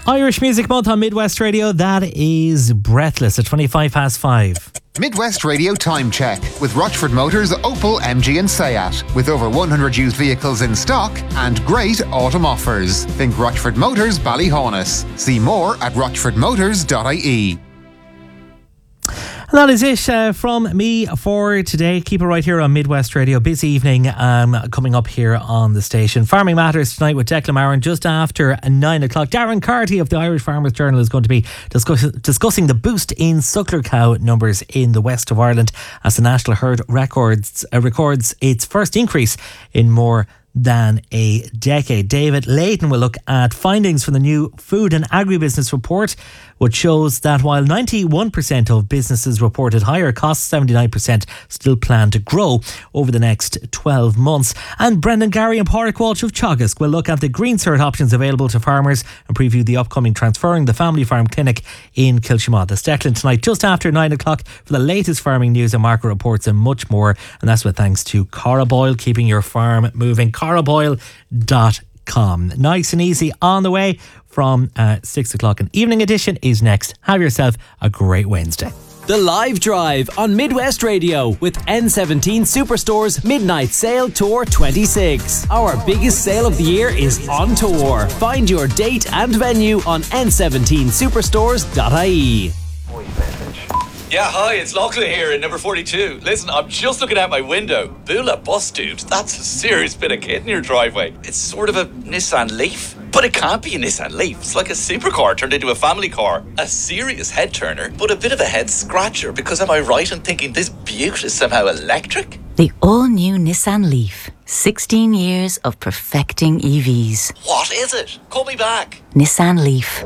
Irish Music Month on Midwest Radio. That is Breathless at 5:25. Midwest Radio Time Check with Rochford Motors, Opel, MG and Seat. With over 100 used vehicles in stock and great autumn offers. Think Rochford Motors, Ballyhaunis. See more at rochfordmotors.ie. And that is it from me for today. Keep it right here on Midwest Radio. Busy evening coming up here on the station. Farming Matters tonight with Declan Maron just after 9 o'clock. Darren Carty of the Irish Farmers Journal is going to be discussing the boost in suckler cow numbers in the west of Ireland as the National Herd records its first increase in more than a decade. David Layton will look at findings from the new Food and Agribusiness report, which shows that while 91% of businesses reported higher costs, 79% still plan to grow over the next 12 months. And Brendan Gary and Pádraig Walsh of Teagasc will look at the green cert options available to farmers and preview the upcoming Transferring the Family Farm Clinic in Kilshamod. That's Declan tonight just after 9 o'clock for the latest farming news and market reports and much more. And that's with thanks to Coroboil, keeping your farm moving. Coroboil.com. Nice and easy on the way from 6 o'clock. An evening edition is next. Have yourself a great Wednesday. The Live Drive on Midwest Radio with N17 Superstore's Midnight Sale Tour 26. Our biggest sale of the year is on tour. Find your date and venue on n17superstores.ie. Yeah, hi, it's Lachlan here in number 42. Listen, I'm just looking out my window. Bula bus, dude. That's a serious bit of kit in your driveway. It's sort of a Nissan Leaf. But it can't be a Nissan Leaf. It's like a supercar turned into a family car. A serious head turner, but a bit of a head scratcher. Because am I right in thinking this beaut is somehow electric? The all-new Nissan Leaf. 16 years of perfecting EVs. What is it? Call me back. Nissan Leaf.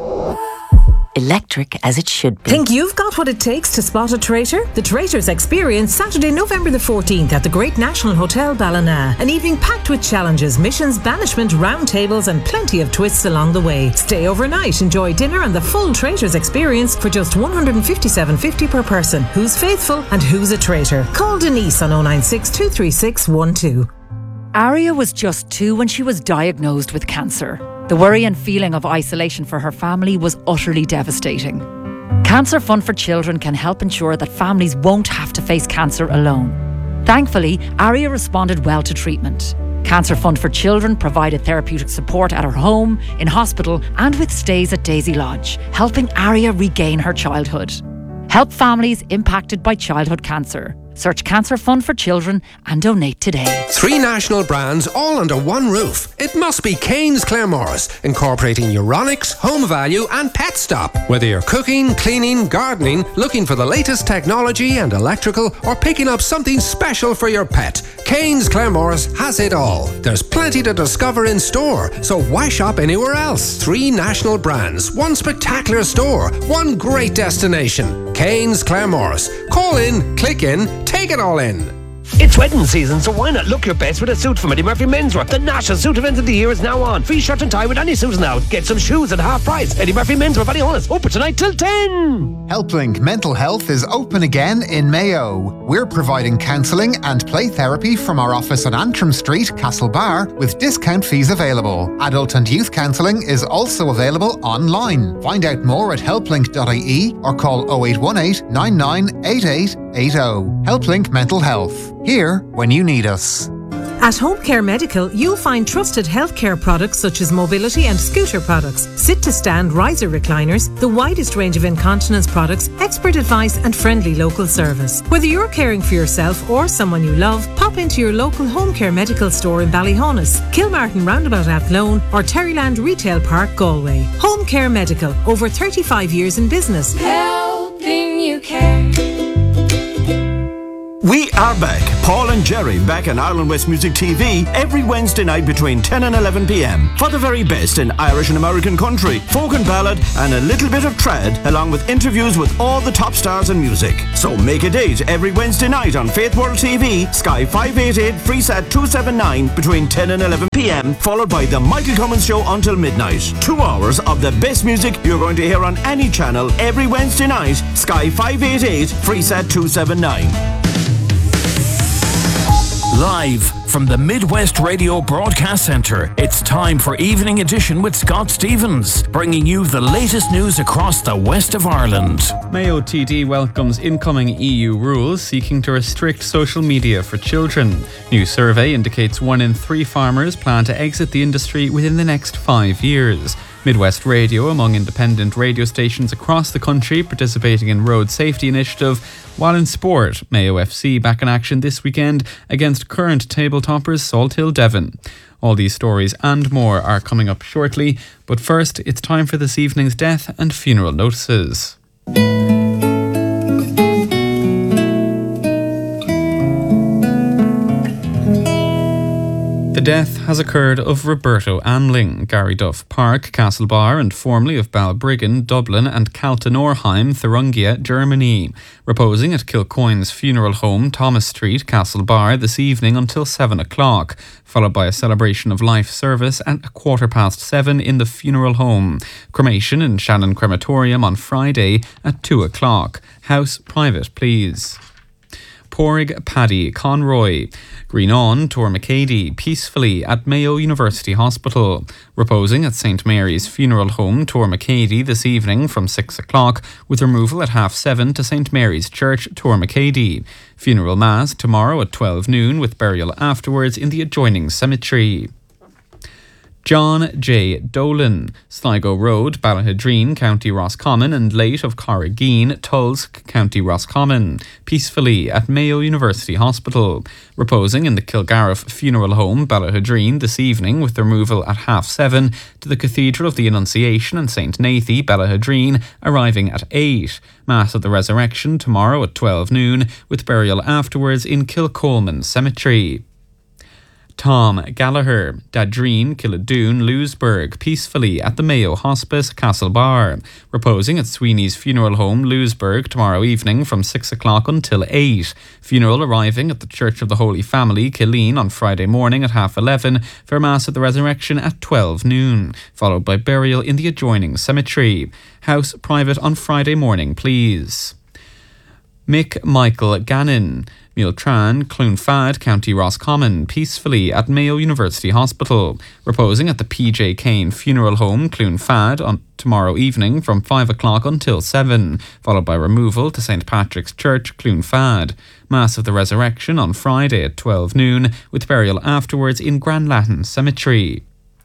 Electric as it should be. Think you've got what it takes to spot a traitor? The Traitors Experience, Saturday, November the 14th at the Great National Hotel Ballina. An evening packed with challenges, missions, banishment, roundtables and plenty of twists along the way. Stay overnight, enjoy dinner and the full Traitors Experience for just $157.50 per person. Who's faithful and who's a traitor? Call Denise on 096 236 12. Aria was just 2 when she was diagnosed with cancer. The worry and feeling of isolation for her family was utterly devastating. Cancer Fund for Children can help ensure that families won't have to face cancer alone. Thankfully, Aria responded well to treatment. Cancer Fund for Children provided therapeutic support at her home, in hospital and with stays at Daisy Lodge, helping Aria regain her childhood. Help families impacted by childhood cancer. Search Cancer Fund for Children and donate today. 3 national brands all under one roof. It must be Kane's Claremorris, incorporating Euronics, Home Value and Pet Stop. Whether you're cooking, cleaning, gardening, looking for the latest technology and electrical, or picking up something special for your pet, Kane's Claremorris has it all. There's plenty to discover in store, so why shop anywhere else? 3 national brands, 1 spectacular store, 1 great destination. Kane's Claremorris. Call in, click in, take it all in. It's wedding season, so why not look your best with a suit from Eddie Murphy Menswear? The national suit event of the year is now on. Free shirt and tie with any suits now. Get some shoes at half price. Eddie Murphy Menswear, Ballyhaunis, open tonight till 10. HelpLink Mental Health is open again in Mayo. We're providing counselling and play therapy from our office on Antrim Street, Castlebar, with discount fees available. Adult and youth counselling is also available online. Find out more at helplink.ie or call 0818 998880. HelpLink Mental Health. Here when you need us. At Home Care Medical, you'll find trusted healthcare products such as mobility and scooter products, sit-to-stand riser recliners, the widest range of incontinence products, expert advice and friendly local service. Whether you're caring for yourself or someone you love, pop into your local Home Care Medical store in Ballyhaunis, Kilmartin Roundabout Athlone or Terryland Retail Park, Galway. Home Care Medical, over 35 years in business. Helping you care. We are back. Paul and Jerry back on Ireland West Music TV every Wednesday night between 10 and 11 p.m. for the very best in Irish and American country, folk and ballad and a little bit of trad, along with interviews with all the top stars in music. So make a date every Wednesday night on Faith World TV, Sky 588, Freesat 279 between 10 and 11 p.m, followed by the Michael Cummins Show until midnight. 2 hours of the best music you're going to hear on any channel every Wednesday night, Sky 588, Freesat 279. Live from the Midwest Radio Broadcast Centre, it's time for Evening Edition with Scott Stevens, bringing you the latest news across the west of Ireland. Mayo TD welcomes incoming EU rules seeking to restrict social media for children. New survey indicates 1 in 3 farmers plan to exit the industry within the next 5 years. Midwest Radio among independent radio stations across the country participating in road safety initiative. While in sport, Mayo FC back in action this weekend against current table toppers Salthill Devon. All these stories and more are coming up shortly, but first it's time for this evening's death and funeral notices. The death has occurred of Roberto Amling, Garryduff Park, Castlebar, and formerly of Balbriggan, Dublin, and Kaltenorheim, Thuringia, Germany. Reposing at Kilcoyne's funeral home, Thomas Street, Castlebar, this evening until 7 o'clock, followed by a celebration of life service at 7:15 in the funeral home. Cremation in Shannon Crematorium on Friday at 2 o'clock. House private, please. Porrig Paddy Conroy, Greenawn Tormacady, peacefully at Mayo University Hospital. Reposing at St Mary's Funeral Home, Tormacady, this evening from 6 o'clock, with removal at 7:30 to St Mary's Church, Tormacady. Funeral Mass tomorrow at 12 noon, with burial afterwards in the adjoining cemetery. John J. Dolan, Sligo Road, Ballahadreen, County Roscommon, and late of Corrigeen, Tulsk, County Roscommon, peacefully at Mayo University Hospital. Reposing in the Kilgariff Funeral Home, Ballahadreen, this evening, with removal at 7:30 to the Cathedral of the Annunciation and St Nathy, Ballahadreen, arriving at 8. Mass of the Resurrection tomorrow at 12 noon, with burial afterwards in Kilcolman Cemetery. Tom Gallagher, Dadreen, Killadoon, Lewisburg, peacefully at the Mayo Hospice, Castlebar. Reposing at Sweeney's Funeral Home, Lewisburg, tomorrow evening from 6 o'clock until 8. Funeral arriving at the Church of the Holy Family, Killeen, on Friday morning at 11:30 for Mass of the Resurrection at 12 noon, followed by burial in the adjoining cemetery. House private on Friday morning, please. Mick Michael Gannon, Miltran, Clonfad, County Roscommon, peacefully at Mayo University Hospital. Reposing at the PJ Kane Funeral Home, Clonfad, on tomorrow evening from 5 o'clock until 7, followed by removal to St Patrick's Church, Clonfad. Mass of the Resurrection on Friday at 12 noon, with burial afterwards in Grand Latin Cemetery.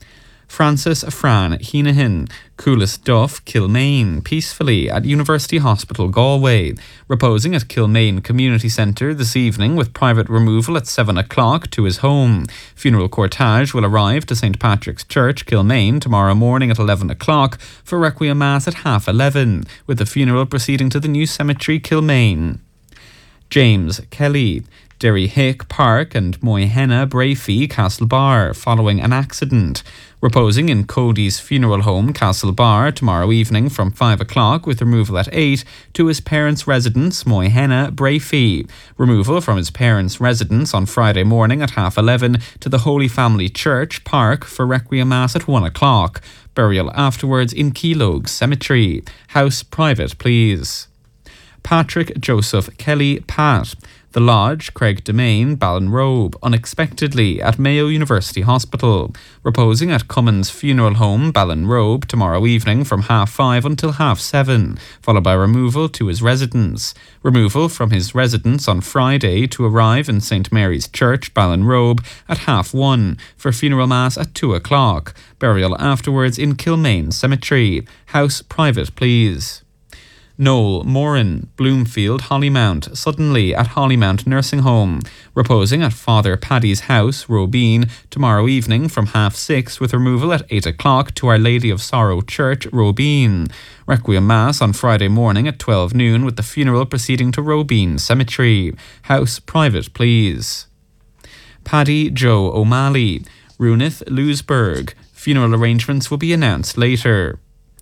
Francis Fran Heenahan, Coolis Duff, Kilmaine, peacefully at University Hospital, Galway. Reposing at Kilmaine Community Centre this evening with private removal at 7 o'clock to his home. Funeral cortege will arrive to St Patrick's Church, Kilmaine, tomorrow morning at 11 o'clock for Requiem Mass at 11:30, with the funeral proceeding to the new cemetery, Kilmaine. James Kelly, Derry Hick Park and Moyhenna Brayfee, Castlebar, following an accident. Reposing in Cody's Funeral Home, Castlebar, tomorrow evening from 5 o'clock, with removal at 8 to his parents' residence, Moyhenna Brayfee. Removal from his parents' residence on Friday morning at 11:30 to the Holy Family Church, Park, for Requiem Mass at 1 o'clock. Burial afterwards in Keelogue Cemetery. House private, please. Patrick Joseph Kelly Pat, The Lodge, Craig Domain, Ballinrobe, unexpectedly at Mayo University Hospital. Reposing at Cummins Funeral Home, Ballinrobe, tomorrow evening from 5:30 until 7:30, followed by removal to his residence. Removal from his residence on Friday to arrive in St Mary's Church, Ballinrobe, at 1:30 for funeral mass at 2 o'clock. Burial afterwards in Kilmaine Cemetery. House private, please. Noel Moran, Bloomfield, Hollymount, suddenly at Hollymount Nursing Home. Reposing at Father Paddy's house, Robeen, tomorrow evening from 6:30 with removal at 8 o'clock to Our Lady of Sorrow Church, Robeen. Requiem Mass on Friday morning at 12 noon with the funeral proceeding to Robeen Cemetery. House private, please. Paddy Joe O'Malley, Runith, Lewisburg. Funeral arrangements will be announced later.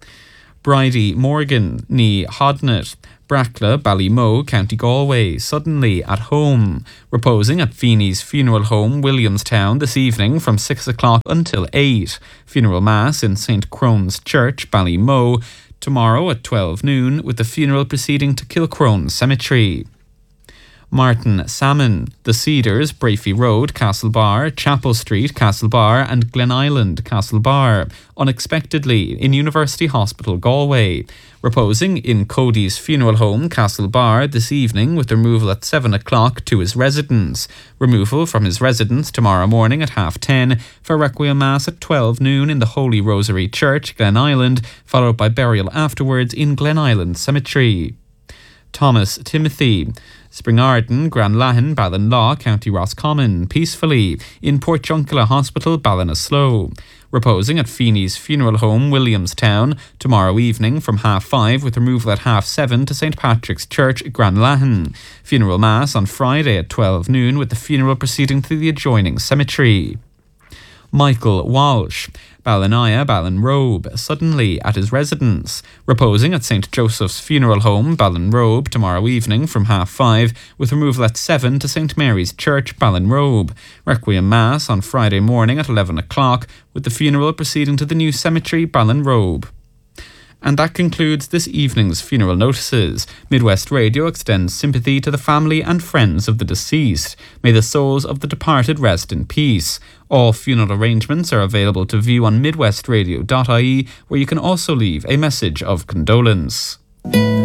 Bridie Morgan, ní Hodnet, Brackla, Ballymoe, County Galway, suddenly at home. Reposing at Feeney's Funeral Home, Williamstown, this evening from 6 o'clock until 8. Funeral Mass in St Crone's Church, Ballymoe, tomorrow at 12 noon, with the funeral proceeding to Kilcrone Cemetery. Martin Salmon, The Cedars, Brafey Road, Castlebar, Chapel Street, Castlebar and Glen Island, Castlebar. Unexpectedly in University Hospital, Galway. Reposing in Cody's funeral home, Castlebar, this evening with removal at 7 o'clock to his residence. Removal from his residence tomorrow morning at 10:30 for Requiem Mass at 12 noon in the Holy Rosary Church, Glen Island, followed by burial afterwards in Glen Island Cemetery. Thomas Timothy, Springarden, Granlahan, Ballinlaw, County Roscommon, peacefully in Port Juncula Hospital, Ballinasloe. Reposing at Feeney's funeral home, Williamstown, tomorrow evening from 5:30 with removal at 7:30 to St Patrick's Church, Granlahan. Funeral Mass on Friday at 12 noon with the funeral proceeding to the adjoining cemetery. Michael Walsh, Ballinaya, Ballinrobe, suddenly at his residence. Reposing at St Joseph's Funeral Home, Ballinrobe, tomorrow evening from 5:30 with removal at 7 to St Mary's Church, Ballinrobe. Requiem Mass on Friday morning at 11 o'clock with the funeral proceeding to the new cemetery, Ballinrobe. And that concludes this evening's funeral notices. Midwest Radio extends sympathy to the family and friends of the deceased. May the souls of the departed rest in peace. All funeral arrangements are available to view on midwestradio.ie, where you can also leave a message of condolence.